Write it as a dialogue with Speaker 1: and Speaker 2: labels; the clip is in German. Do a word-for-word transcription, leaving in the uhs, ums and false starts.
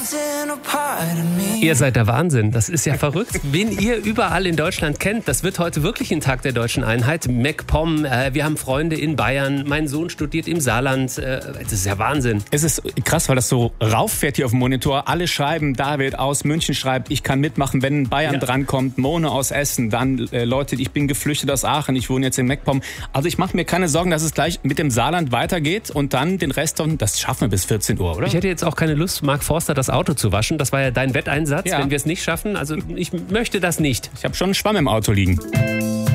Speaker 1: Ihr seid der Wahnsinn, das ist ja verrückt. Wen ihr überall in Deutschland kennt, das wird heute wirklich ein Tag der deutschen Einheit. MacPom, äh, wir haben Freunde in Bayern, mein Sohn studiert im Saarland, äh, das ist ja Wahnsinn.
Speaker 2: Es ist krass, weil das so rauffährt hier auf dem Monitor. Alle schreiben, David aus München schreibt, ich kann mitmachen, wenn Bayern ja. drankommt, Mone aus Essen, dann äh, Leute, ich bin geflüchtet aus Aachen, ich wohne jetzt in MacPom. Also ich mache mir keine Sorgen, dass es gleich mit dem Saarland weitergeht und dann den Rest, das schaffen wir bis vierzehn Uhr, oder?
Speaker 1: Ich hätte jetzt auch keine Lust, Mark Forster das Auto zu waschen. Das war ja dein Wetteinsatz,
Speaker 2: ja.
Speaker 1: wenn wir es nicht schaffen. Also ich möchte das nicht.
Speaker 2: Ich habe schon einen Schwamm im Auto liegen.